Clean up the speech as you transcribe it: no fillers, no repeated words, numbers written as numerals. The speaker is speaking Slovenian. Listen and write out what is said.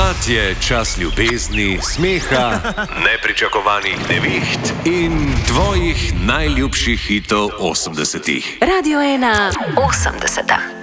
Pomlad je čas ljubezni, smeha, nepričakovanih neviht in tvojih najljubših hitov 80-ih. Radio 1 80.